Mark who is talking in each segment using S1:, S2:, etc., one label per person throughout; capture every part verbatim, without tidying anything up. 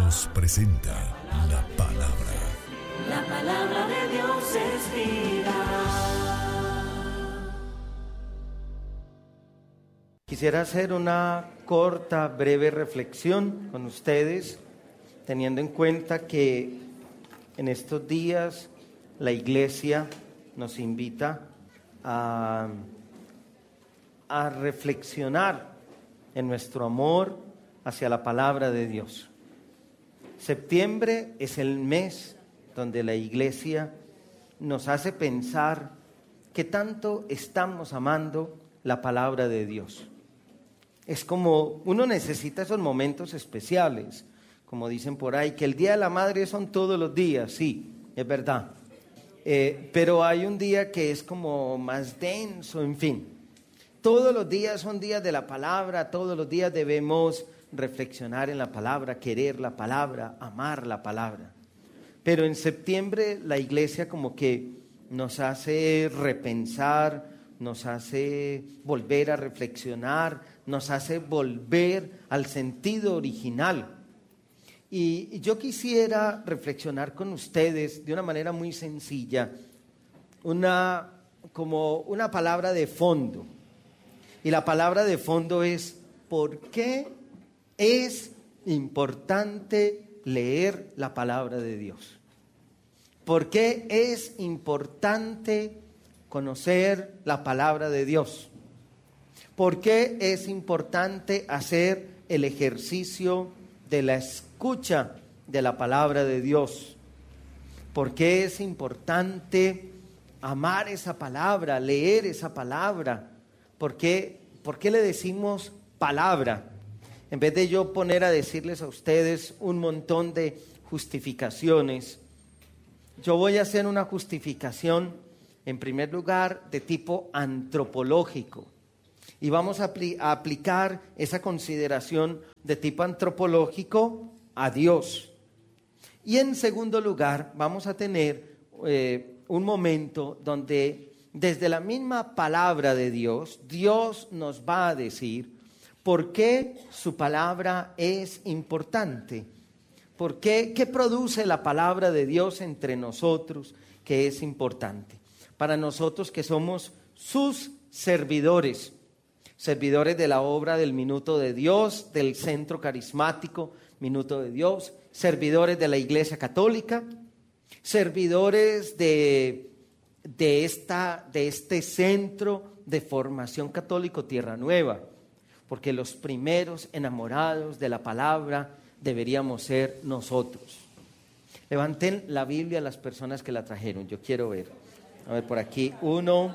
S1: Dios presenta la palabra.
S2: La palabra de Dios es vida.
S3: Quisiera hacer una corta, breve reflexión con ustedes, teniendo en cuenta que en estos días la iglesia nos invita a, a reflexionar en nuestro amor hacia la palabra de Dios. Septiembre es el mes donde la iglesia nos hace pensar que tanto estamos amando la palabra de Dios. Es como uno necesita esos momentos especiales, como dicen por ahí, que el Día de la Madre son todos los días, sí, es verdad. Eh, pero hay un día que es como más denso, en fin. Todos los días son días de la palabra, todos los días debemos reflexionar en la palabra, querer la palabra, amar la palabra. Pero en septiembre la iglesia como que nos hace repensar, nos hace volver a reflexionar, nos hace volver al sentido original. Y yo quisiera reflexionar con ustedes de una manera muy sencilla, una, como una palabra de fondo. Y la palabra de fondo es, ¿por qué es importante leer la palabra de Dios? ¿Por qué es importante conocer la palabra de Dios? ¿Por qué es importante hacer el ejercicio de la escucha de la palabra de Dios? ¿Por qué es importante amar esa palabra, leer esa palabra? ¿Por qué, por qué le decimos palabra? En vez de yo poner a decirles a ustedes un montón de justificaciones, yo voy a hacer una justificación, en primer lugar, de tipo antropológico. Y vamos a, apl- a aplicar esa consideración de tipo antropológico a Dios. Y en segundo lugar, vamos a tener eh, un momento donde desde la misma palabra de Dios, Dios nos va a decir por qué su palabra es importante. ¿Por qué? ¿Qué produce la palabra de Dios entre nosotros que es importante? Para nosotros que somos sus servidores, servidores de la obra del Minuto de Dios, del Centro Carismático Minuto de Dios, servidores de la Iglesia Católica, servidores de, de, esta, de este Centro de Formación Católico Tierra Nueva, porque los primeros enamorados de la palabra deberíamos ser nosotros. Levanten la Biblia a las personas que la trajeron, yo quiero ver. A ver, por aquí, uno,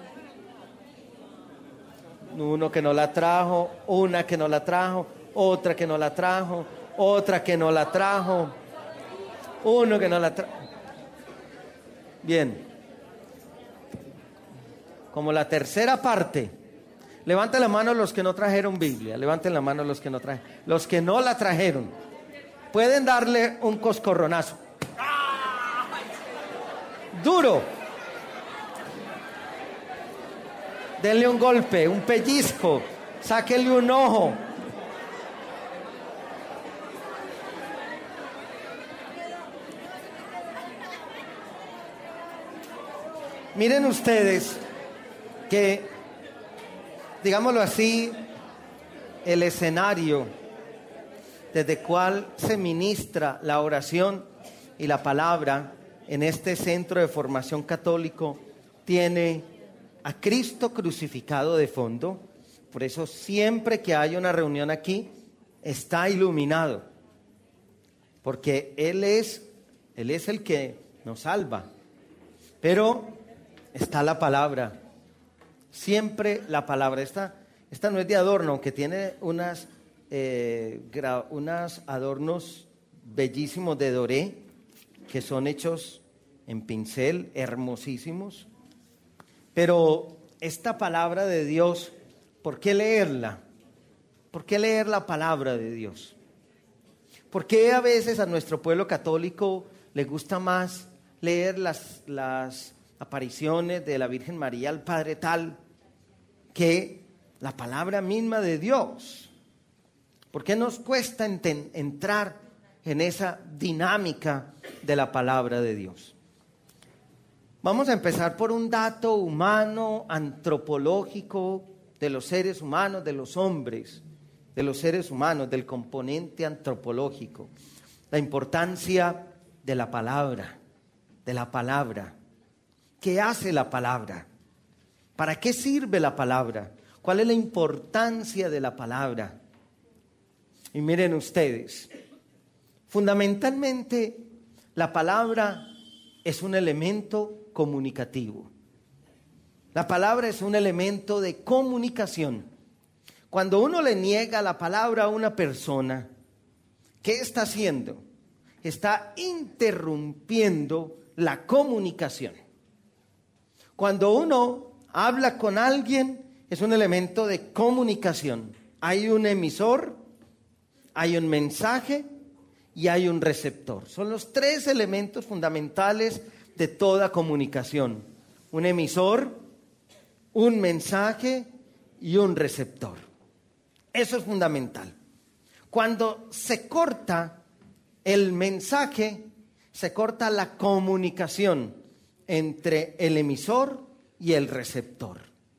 S3: uno que no la trajo, una que no la trajo, otra que no la trajo, otra que no la trajo, uno que no la trajo. Bien, como la tercera parte. Levanten la mano los que no trajeron Biblia, levanten la mano los que no trajeron, los que no la trajeron. Pueden darle un coscorronazo. Duro. Denle un golpe, un pellizco, sáquenle un ojo. Miren ustedes que, digámoslo así, el escenario desde el cual se ministra la oración y la palabra en este centro de formación católico tiene a Cristo crucificado de fondo. Por eso siempre que hay una reunión aquí está iluminado, porque Él es, Él es el que nos salva. Pero está la palabra, siempre la palabra. Esta, esta no es de adorno, aunque tiene unas, eh, gra, unos adornos bellísimos de doré, que son hechos en pincel, hermosísimos. Pero esta palabra de Dios, ¿por qué leerla? ¿Por qué leer la palabra de Dios? ¿Por qué a veces a nuestro pueblo católico le gusta más leer las, las apariciones de la Virgen María al Padre tal que la palabra misma de Dios? ¿Por qué nos cuesta enten, entrar en esa dinámica de la palabra de Dios. Vamos a empezar por un dato humano, antropológico, de los seres humanos, de los hombres, de los seres humanos, del componente antropológico. La importancia de la palabra, de la palabra. ¿Qué hace la palabra? ¿Para qué sirve la palabra? ¿Cuál es la importancia de la palabra? Y miren ustedes, fundamentalmente la palabra es un elemento comunicativo. La palabra es un elemento de comunicación. Cuando uno le niega la palabra a una persona, ¿qué está haciendo? Está interrumpiendo la comunicación. Cuando uno habla con alguien, es un elemento de comunicación. Hay un emisor, hay un mensaje y hay un receptor. Son los tres elementos fundamentales de toda comunicación. Un emisor, un mensaje y un receptor. Eso es fundamental. Cuando se corta el mensaje, se corta la comunicación entre el emisor y el receptor.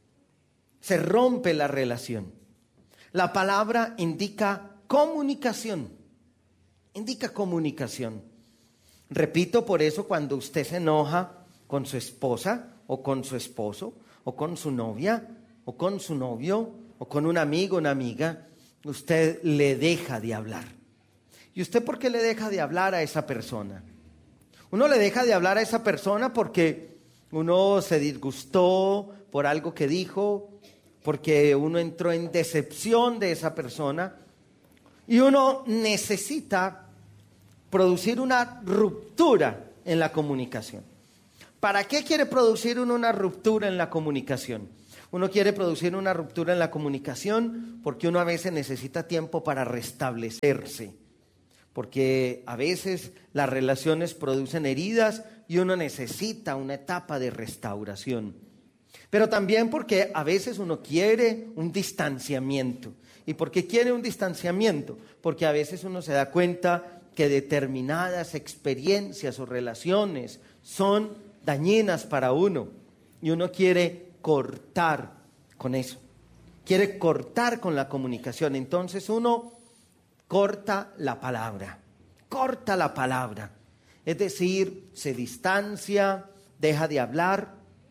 S3: Se rompe la relación. La palabra indica comunicación. Indica comunicación. Repito, por eso cuando usted se enoja con su esposa o con su esposo o con su novia o con su novio o con un amigo o una amiga, usted le deja de hablar. ¿Y usted por qué le deja de hablar a esa persona? Uno le deja de hablar a esa persona porque uno se disgustó por algo que dijo, porque uno entró en decepción de esa persona y uno necesita producir una ruptura en la comunicación. ¿Para qué quiere producir uno una ruptura en la comunicación? Uno quiere producir una ruptura en la comunicación porque uno a veces necesita tiempo para restablecerse. Porque a veces las relaciones producen heridas y uno necesita una etapa de restauración. Pero también porque a veces uno quiere un distanciamiento. ¿Y por qué quiere un distanciamiento? Porque a veces uno se da cuenta que determinadas experiencias o relaciones son dañinas para uno. Y uno quiere cortar con eso. Quiere cortar con la comunicación. Entonces uno corta la palabra, corta la palabra, es decir, se distancia, deja de hablar,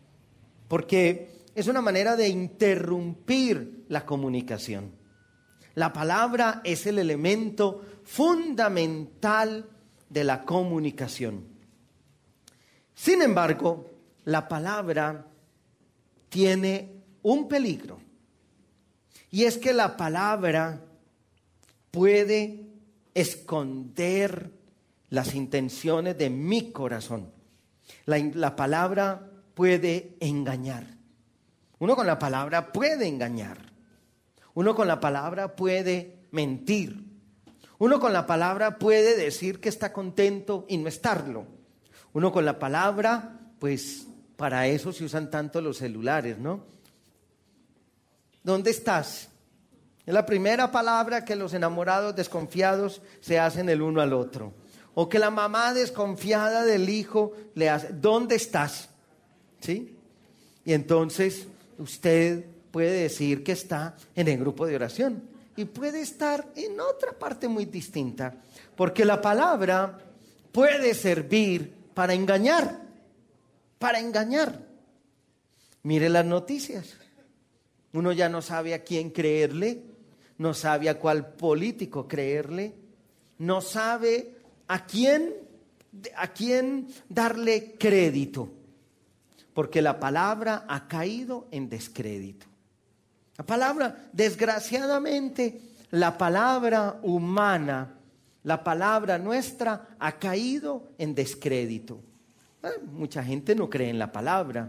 S3: porque es una manera de interrumpir la comunicación. La palabra es el elemento fundamental de la comunicación. Sin embargo, la palabra tiene un peligro, y es que la palabra puede esconder las intenciones de mi corazón. La, la palabra puede engañar. Uno con la palabra puede engañar. Uno con la palabra puede mentir. Uno con la palabra puede decir que está contento y no estarlo. Uno con la palabra, pues para eso se usan tanto los celulares, ¿no? ¿Dónde estás? Es la primera palabra que los enamorados desconfiados se hacen el uno al otro. O que la mamá desconfiada del hijo le hace, ¿dónde estás? ¿Sí? Y entonces usted puede decir que está en el grupo de oración. Y puede estar en otra parte muy distinta. Porque la palabra puede servir para engañar. Para engañar. Mire las noticias. Uno ya no sabe a quién creerle. No sabe a cuál político creerle, no sabe a quién, a quién darle crédito, porque la palabra ha caído en descrédito. La palabra, desgraciadamente, la palabra humana, la palabra nuestra ha caído en descrédito. Bueno, mucha gente no cree en la palabra.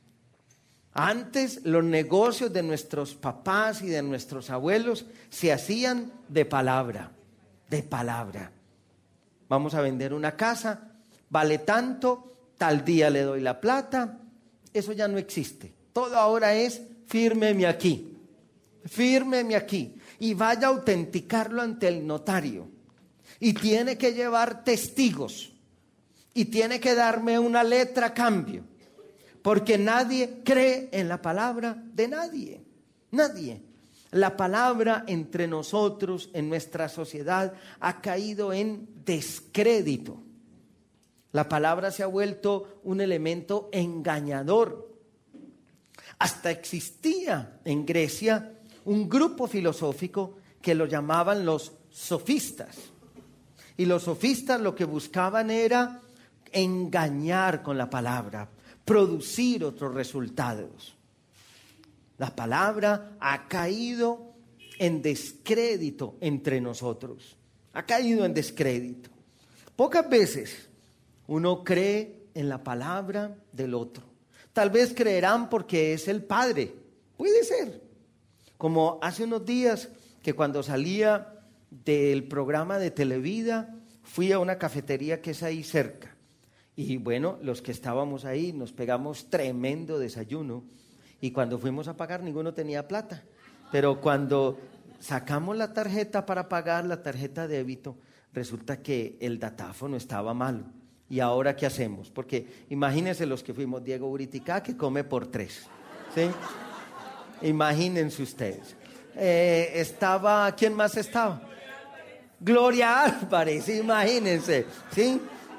S3: Antes los negocios de nuestros papás y de nuestros abuelos se hacían de palabra, de palabra. Vamos a vender una casa, vale tanto, tal día le doy la plata. Eso ya no existe. Todo ahora es fírmeme aquí, fírmeme aquí y vaya a autenticarlo ante el notario. y tiene que llevar testigos y tiene que darme una letra a cambio, porque nadie cree en la palabra de nadie, nadie. La palabra entre nosotros, en nuestra sociedad, ha caído en descrédito. La palabra se ha vuelto un elemento engañador. Hasta existía en Grecia un grupo filosófico que lo llamaban los sofistas. Y los sofistas lo que buscaban era engañar con la palabra, producir otros resultados. La palabra ha caído en descrédito entre nosotros. Ha caído en descrédito. Pocas veces uno cree en la palabra del otro. Tal vez creerán porque es el padre. Puede ser. Como hace unos días que cuando salía del programa de Televida, fui a una cafetería que es ahí cerca. Y bueno, los que estábamos ahí nos pegamos tremendo desayuno. Y cuando fuimos a pagar, ninguno tenía plata. Pero cuando sacamos la tarjeta para pagar, la tarjeta de débito, resulta que el datáfono estaba malo. ¿Y ahora qué hacemos? Porque imagínense los que fuimos, Diego Uritica, que come por tres. ¿Sí? Imagínense ustedes. Eh, estaba, ¿quién más estaba? Gloria Álvarez, imagínense. ¿Sí?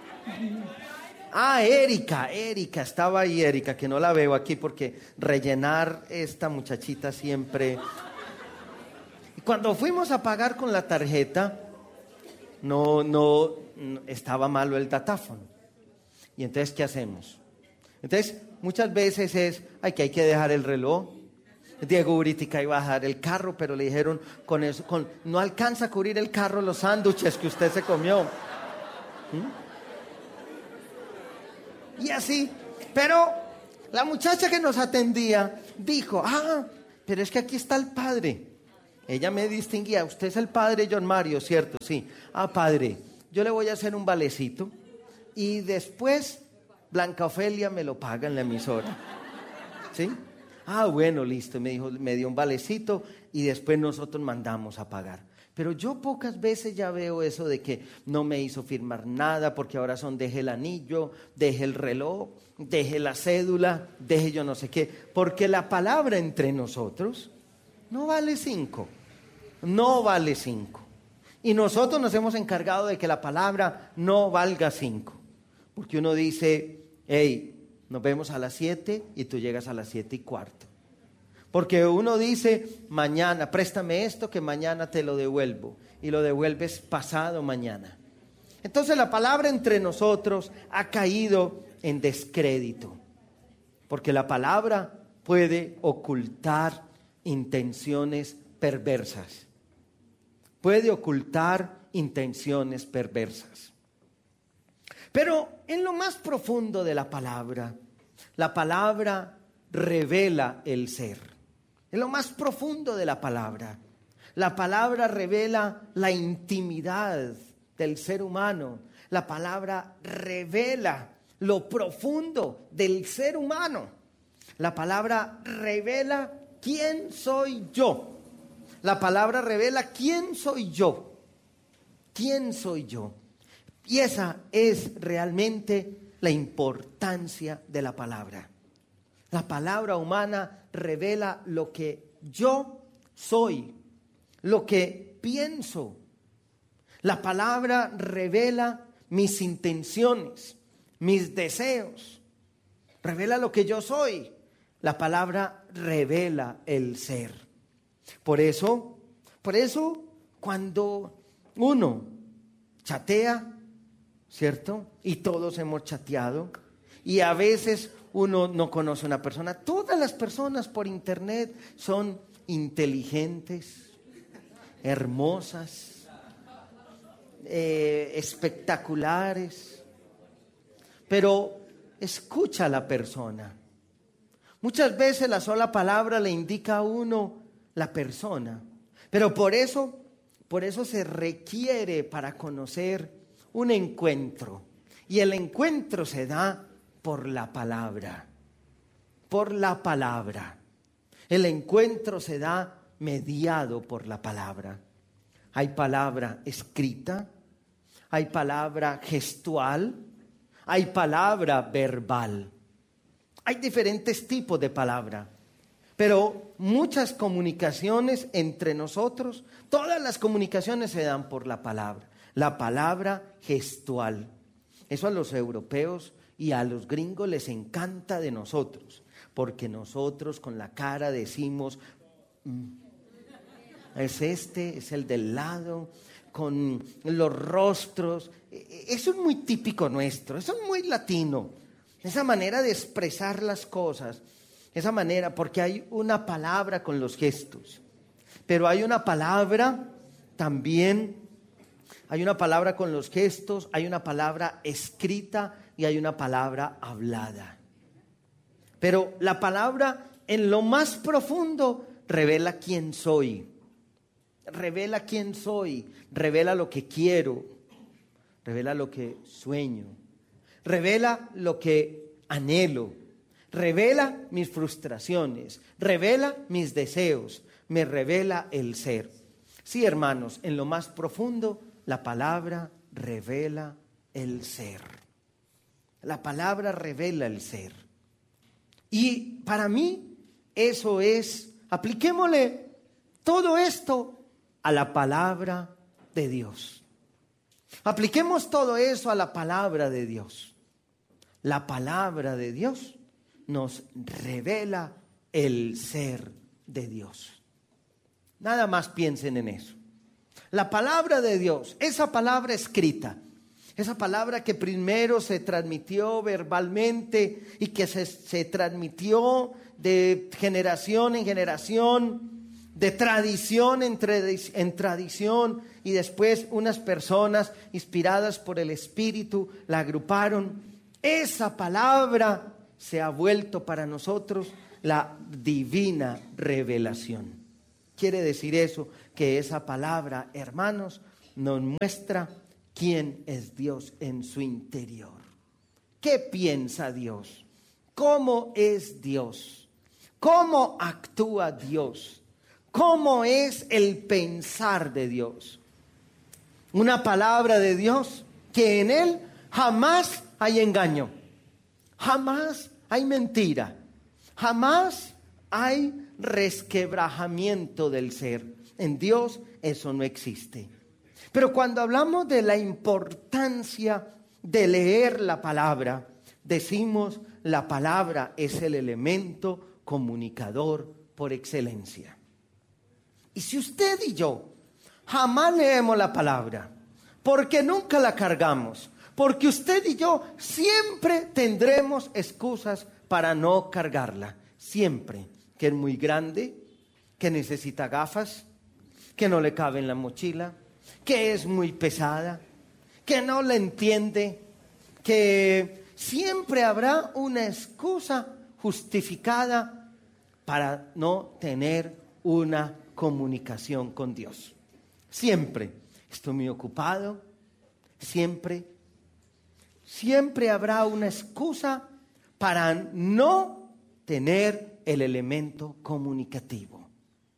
S3: Ah, Erika, Erika, estaba ahí Erika, que no la veo aquí porque rellenar esta muchachita siempre. Y cuando fuimos a pagar con la tarjeta, no, no, no, estaba malo el datáfono. Y entonces, ¿qué hacemos? Entonces, muchas veces es, ay, que hay que dejar el reloj. Diego Uritica iba a dejar el carro, pero le dijeron, con eso, con, no alcanza a cubrir el carro los sándwiches que usted se comió. ¿Mm? Y así, pero la muchacha que nos atendía dijo, ah, pero es que aquí está el padre. Ella me distinguía, usted es el padre John Mario, ¿cierto? Sí. Ah, padre, yo le voy a hacer un valecito y después Blanca Ofelia me lo paga en la emisora. ¿Sí? Ah, bueno, listo, me dijo, me dio un valecito y después nosotros mandamos a pagar. Pero yo pocas veces ya veo eso de que no me hizo firmar nada porque ahora son deje el anillo, deje el reloj, deje la cédula, deje yo no sé qué. Porque la palabra entre nosotros no vale cinco, no vale cinco. Y nosotros nos hemos encargado de que la palabra no valga cinco. Porque uno dice, hey, nos vemos a las siete y tú llegas a las siete y cuarto. Porque uno dice, mañana, préstame esto que mañana te lo devuelvo. Y lo devuelves pasado mañana. Entonces la palabra entre nosotros ha caído en descrédito. Porque la palabra puede ocultar intenciones perversas. Puede ocultar intenciones perversas. Pero en lo más profundo de la palabra, la palabra revela el ser. En lo más profundo de la palabra, la palabra revela la intimidad del ser humano. La palabra revela lo profundo del ser humano. La palabra revela quién soy yo. La palabra revela quién soy yo. ¿Quién soy yo? Y esa es realmente la importancia de la palabra. La palabra humana revela lo que yo soy, lo que pienso. La palabra revela mis intenciones, mis deseos. Revela lo que yo soy. La palabra revela el ser. Por eso, por eso, cuando uno chatea, ¿cierto? Y todos hemos chateado. Y a veces uno no conoce a una persona. Todas las personas por internet son inteligentes, hermosas, eh, espectaculares. Pero escucha a la persona. Muchas veces la sola palabra le indica a uno la persona. Pero por eso, por eso se requiere para conocer un encuentro. Y el encuentro se da por la palabra, por la palabra. El encuentro se da mediado por la palabra. Hay palabra escrita hay palabra gestual, hay palabra verbal. Hay diferentes tipos de palabra, pero muchas comunicaciones entre nosotros, todas las comunicaciones se dan por la palabra. La palabra gestual. Eso a los europeos y a los gringos les encanta de nosotros, porque nosotros con la cara decimos, mm, es este, es el del lado, con los rostros. Eso es muy típico nuestro, eso es muy latino, esa manera de expresar las cosas, esa manera, porque hay una palabra con los gestos, pero hay una palabra también, hay una palabra con los gestos, hay una palabra escrita y hay una palabra hablada. Pero la palabra en lo más profundo revela quién soy, revela quién soy, revela lo que quiero, revela lo que sueño, revela lo que anhelo, revela mis frustraciones, revela mis deseos, me revela el ser. Sí, hermanos, en lo más profundo la palabra revela el ser. La palabra revela el ser. Y para mí eso es, apliquémosle todo esto a la palabra de Dios. Apliquemos todo eso a la palabra de Dios. La palabra de Dios nos revela el ser de Dios. Nada más piensen en eso. La palabra de Dios, esa palabra escrita, esa palabra que primero se transmitió verbalmente y que se, se transmitió de generación en generación, de tradición en, tradi- en tradición, y después unas personas inspiradas por el Espíritu la agruparon. Esa palabra se ha vuelto para nosotros la divina revelación. Quiere decir eso, que esa palabra, hermanos, nos muestra quién es Dios en su interior. ¿Qué piensa Dios? ¿Cómo es Dios? ¿Cómo actúa Dios? ¿Cómo es el pensar de Dios? Una palabra de Dios que en él jamás hay engaño, jamás hay mentira, jamás hay resquebrajamiento del ser. En Dios eso no existe. Pero cuando hablamos de la importancia de leer la palabra, decimos la palabra es el elemento comunicador por excelencia. Y si usted y yo jamás leemos la palabra, porque nunca la cargamos, porque usted y yo siempre tendremos excusas para no cargarla, siempre, que es muy grande, que necesita gafas, que no le cabe en la mochila, que es muy pesada, que no la entiende, que siempre habrá una excusa justificada para no tener una comunicación con Dios. Siempre estoy muy ocupado, siempre, siempre habrá una excusa para no tener el elemento comunicativo.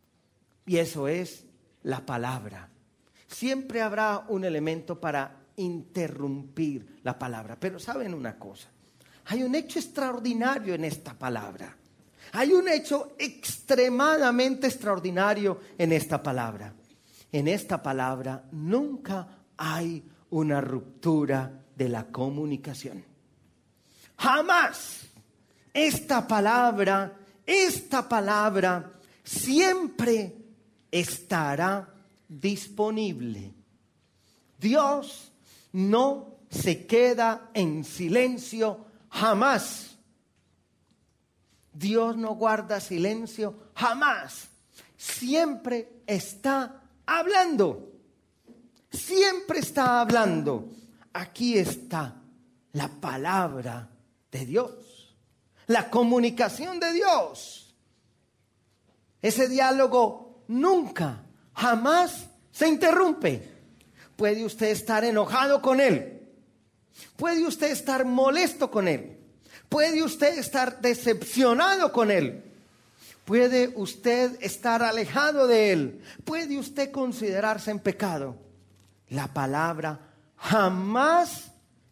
S3: Y eso es la palabra. Siempre habrá un elemento para interrumpir la palabra. Pero ¿saben una cosa? Hay un hecho extraordinario en esta palabra. Hay un hecho extremadamente extraordinario en esta palabra. En esta palabra nunca hay una ruptura de la comunicación. Jamás. Esta palabra, esta palabra siempre estará disponible. Dios no se queda en silencio jamás. Dios no guarda silencio jamás. Siempre está hablando. Siempre está hablando. Aquí está la palabra de Dios. La comunicación de Dios. Ese diálogo nunca, jamás se interrumpe. Puede usted estar enojado con él. Puede usted estar molesto con él. Puede usted estar decepcionado con él. Puede usted estar alejado de él. Puede usted considerarse en pecado. La palabra jamás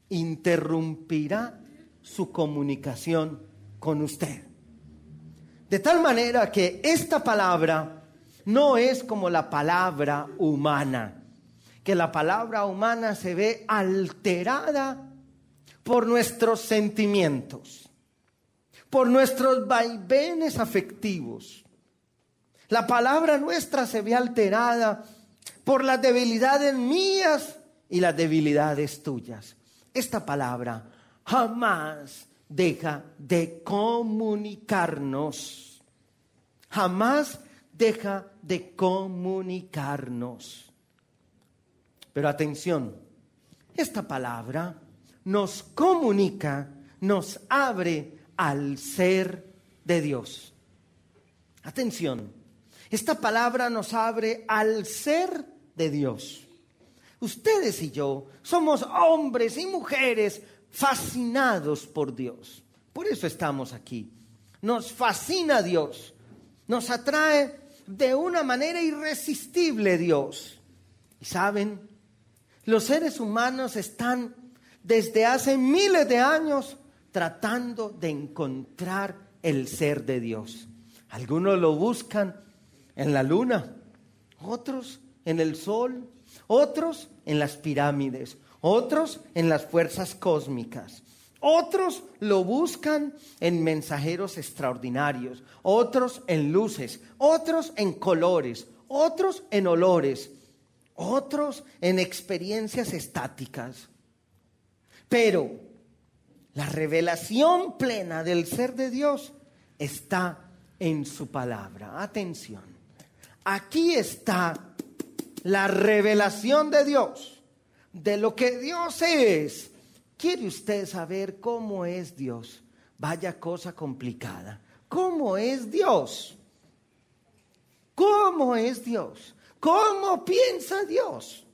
S3: interrumpirá su comunicación con usted. De tal manera que esta palabra no es como la palabra humana, que la palabra humana se ve alterada por nuestros sentimientos, por nuestros vaivenes afectivos. La palabra nuestra se ve alterada por las debilidades mías y las debilidades tuyas. Esta palabra jamás deja de comunicarnos. Jamás deja de comunicarnos. Pero atención, esta palabra nos comunica, nos abre al ser de Dios. Atención, esta palabra nos abre al ser de Dios. Ustedes y yo somos hombres y mujeres fascinados por Dios. Por eso estamos aquí. Nos fascina Dios. Nos atrae de una manera irresistible Dios. Y saben, los seres humanos están desde hace miles de años tratando de encontrar el ser de Dios. Algunos lo buscan en la luna, otros en el sol, otros en las pirámides, otros en las fuerzas cósmicas, otros lo buscan en mensajeros extraordinarios, otros en luces, otros en colores, otros en olores, otros en experiencias estáticas. Pero la revelación plena del ser de Dios está en su palabra. Atención, aquí está la revelación de Dios, de lo que Dios es. ¿Quiere usted saber cómo es Dios? Vaya cosa complicada. ¿Cómo es Dios? ¿Cómo es Dios? ¿Cómo piensa Dios?